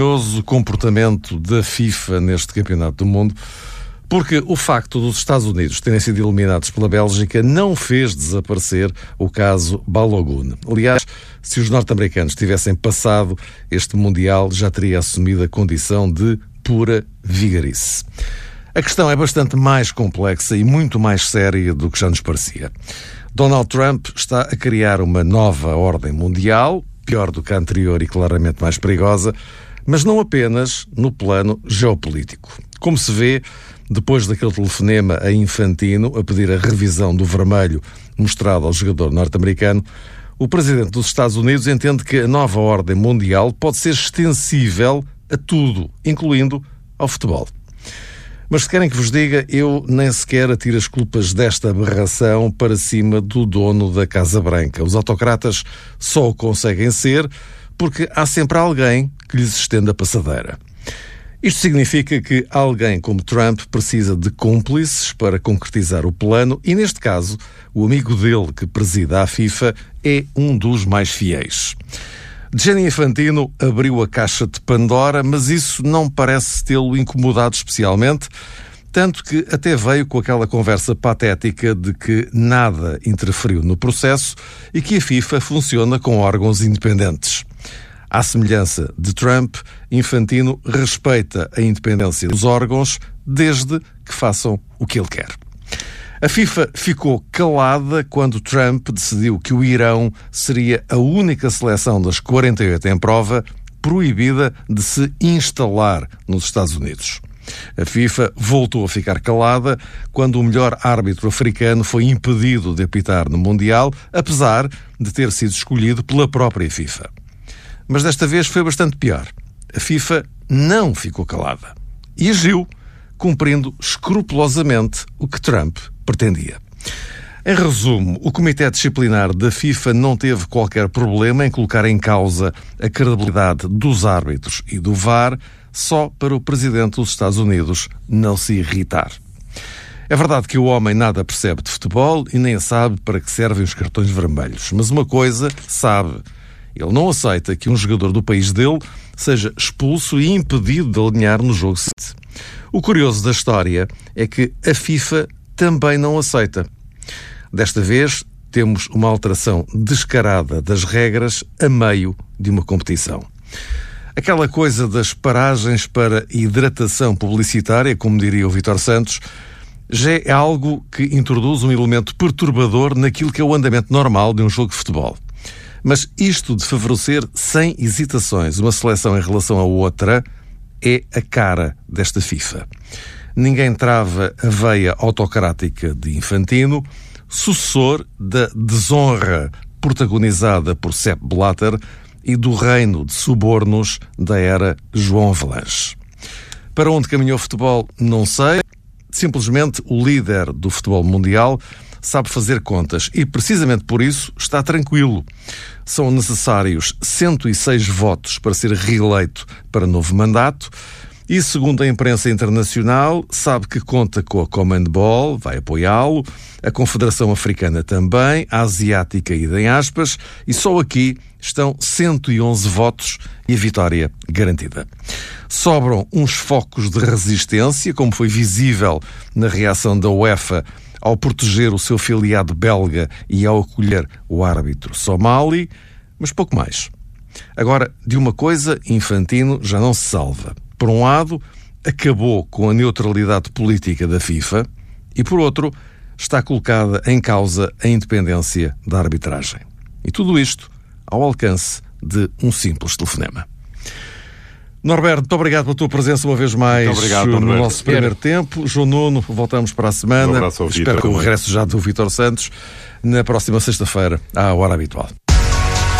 curioso comportamento da FIFA neste Campeonato do Mundo, porque o facto dos Estados Unidos terem sido eliminados pela Bélgica não fez desaparecer o caso Balogun. Aliás, se os norte-americanos tivessem passado este Mundial, já teria assumido a condição de pura vigarice. A questão é bastante mais complexa e muito mais séria do que já nos parecia. Donald Trump está a criar uma nova ordem mundial, pior do que a anterior e claramente mais perigosa, mas não apenas no plano geopolítico. Como se vê, depois daquele telefonema a Infantino a pedir a revisão do vermelho mostrado ao jogador norte-americano, o presidente dos Estados Unidos entende que a nova ordem mundial pode ser extensível a tudo, incluindo ao futebol. Mas se querem que vos diga, eu nem sequer atiro as culpas desta aberração para cima do dono da Casa Branca. Os autocratas só o conseguem ser porque há sempre alguém que lhes estende a passadeira. Isto significa que alguém como Trump precisa de cúmplices para concretizar o plano e, neste caso, o amigo dele que presida a FIFA é um dos mais fiéis. Gianni Infantino abriu a caixa de Pandora, mas isso não parece tê-lo incomodado especialmente, tanto que até veio com aquela conversa patética de que nada interferiu no processo e que a FIFA funciona com órgãos independentes. À semelhança de Trump, Infantino respeita a independência dos órgãos desde que façam o que ele quer. A FIFA ficou calada quando Trump decidiu que o Irão seria a única seleção das 48 em prova proibida de se instalar nos Estados Unidos. A FIFA voltou a ficar calada quando o melhor árbitro africano foi impedido de apitar no Mundial, apesar de ter sido escolhido pela própria FIFA. Mas desta vez foi bastante pior. A FIFA não ficou calada e agiu, cumprindo escrupulosamente o que Trump pretendia. Em resumo, o Comitê Disciplinar da FIFA não teve qualquer problema em colocar em causa a credibilidade dos árbitros e do VAR só para o presidente dos Estados Unidos não se irritar. É verdade que o homem nada percebe de futebol e nem sabe para que servem os cartões vermelhos, mas uma coisa sabe: ele não aceita que um jogador do país dele seja expulso e impedido de alinhar no jogo seguinte. O curioso da história é que a FIFA também não aceita. Desta vez, temos uma alteração descarada das regras a meio de uma competição. Aquela coisa das paragens para hidratação publicitária, como diria o Vítor Santos, já é algo que introduz um elemento perturbador naquilo que é o andamento normal de um jogo de futebol. Mas isto de favorecer sem hesitações uma seleção em relação a outra é a cara desta FIFA. Ninguém trava a veia autocrática de Infantino, sucessor da desonra protagonizada por Sepp Blatter e do reino de subornos da era João Avelange. Para onde caminhou o futebol, não sei. Simplesmente o líder do futebol mundial sabe fazer contas e, precisamente por isso, está tranquilo. São necessários 106 votos para ser reeleito para novo mandato e, segundo a imprensa internacional, sabe que conta com a Commonwealth, vai apoiá-lo, a Confederação Africana também, a Asiática idem aspas, e só aqui estão 111 votos e a vitória garantida. Sobram uns focos de resistência, como foi visível na reação da UEFA ao proteger o seu filiado belga e ao acolher o árbitro somali, mas pouco mais. Agora, de uma coisa, Infantino já não se salva. Por um lado, acabou com a neutralidade política da FIFA e, por outro, está colocada em causa a independência da arbitragem. E tudo isto ao alcance de um simples telefonema. Norberto, muito obrigado pela tua presença uma vez mais no nosso primeiro tempo. João Nuno, voltamos para a semana. Um abraço ao Vítor. Espero que o regresso já do Vítor Santos na próxima sexta-feira, à hora habitual.